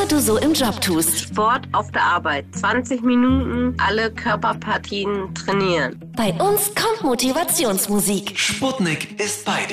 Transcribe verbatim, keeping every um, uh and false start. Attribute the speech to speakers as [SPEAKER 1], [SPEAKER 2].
[SPEAKER 1] immer du so im Job tust.
[SPEAKER 2] Sport auf der Arbeit. zwanzig Minuten alle Körperpartien trainieren.
[SPEAKER 1] Bei uns kommt Motivationsmusik.
[SPEAKER 3] Sputnik ist bei dir.